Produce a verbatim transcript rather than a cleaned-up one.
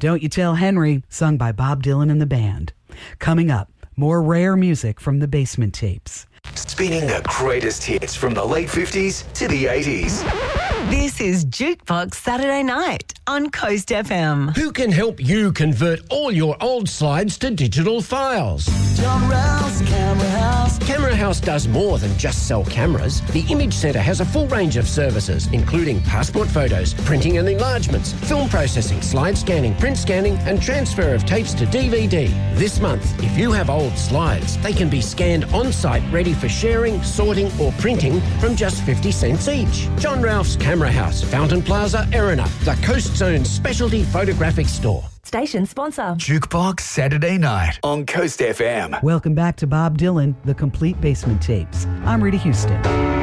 Don't You Tell Henry, sung by Bob Dylan and the band. Coming up, more rare music from the Basement Tapes. Spinning the greatest hits from the late fifties to the eighties. This is Jukebox Saturday Night on Coast F M. Who can help you convert all your old slides to digital files? John Rouse, Camera House. Camera House does more than just sell cameras. The Image Centre has a full range of services, including passport photos, printing and enlargements, film processing, slide scanning, print scanning, and transfer of tapes to D V D. This month, if you have old slides, they can be scanned on-site, ready for sharing, sorting, or printing from just fifty cents each. John Ralph's Camera House, Fountain Plaza, Erina, the Coast Zone's specialty photographic store. Station sponsor. Jukebox Saturday Night on Coast F M. Welcome back to Bob Dylan, The Complete Basement Tapes. I'm Rita Houston.